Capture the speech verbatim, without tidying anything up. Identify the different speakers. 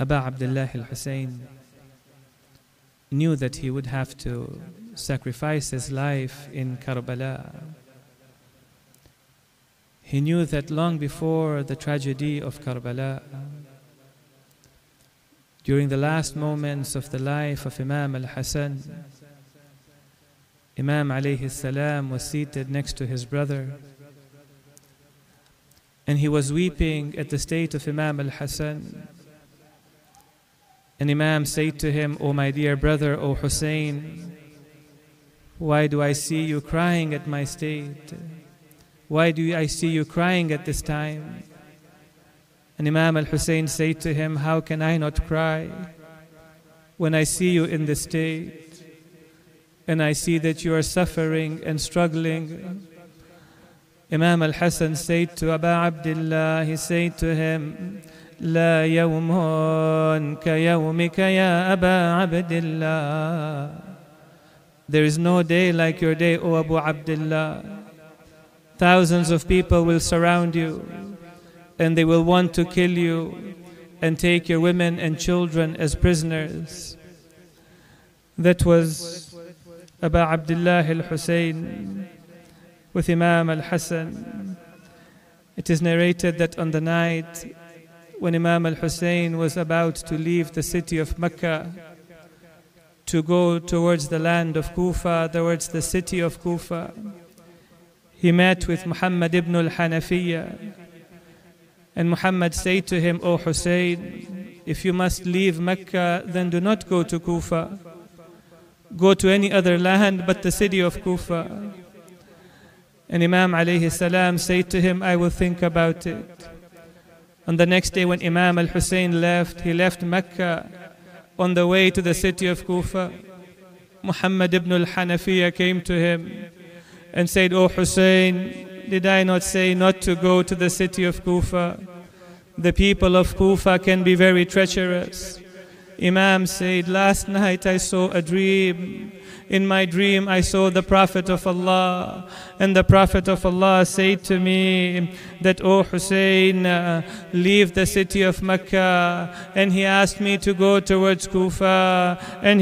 Speaker 1: Aba Abdullah al-Hussein knew that he would have to sacrifice his life in Karbala. He knew that long before the tragedy of Karbala, during the last moments of the life of Imam al-Hasan, Imam alayhi salam was seated next to his brother, and he was weeping at the state of Imam al-Hasan. And Imam said to him, "O my dear brother, O Hussein, why do I see you crying at my state? Why do I see you crying at this time?" And Imam al-Hussein said to him, "How can I not cry when I see you in this state and I see that you are suffering and struggling?" Imam al-Hasan said to Aba Abdullah, he said to him, "La yawmun ka yawmika ya Aba Abdullah." There is no day like your day, O Abu Abdullah. Thousands of people will surround you, and they will want to kill you and take your women and children as prisoners. That was Aba Abdullah al-Hussein with Imam al-Hasan. It is narrated that on the night when Imam al-Hussein was about to leave the city of Mecca to go towards the land of Kufa, towards the city of Kufa, he met with Muhammad ibn al-Hanafiya. And Muhammad said to him, "O Hussein, if you must leave Mecca, then do not go to Kufa. Go to any other land but the city of Kufa." And Imam alayhi salam said to him, "I will think about it." On the next day when Imam al-Hussein left, he left Mecca. On the way to the city of Kufa, Muhammad ibn al-Hanafiya came to him and said, "O Hussein, did I not say not to go to the city of Kufa? The people of Kufa can be very treacherous." Imam said, "Last night I saw a dream. In my dream I saw the Prophet of Allah, and the Prophet of Allah said to me that, 'O Hussein, uh, leave the city of Mecca.' And he asked me to go towards Kufa, and